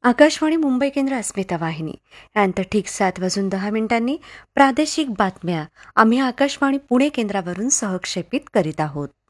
आकाशवाणी मुंबई केंद्र अस्मिता वाहिनी यानंतर ठीक 7:10 प्रादेशिक बातम्या आम्ही आकाशवाणी पुणे केंद्रावरून सहक्षेपित करीत आहोत.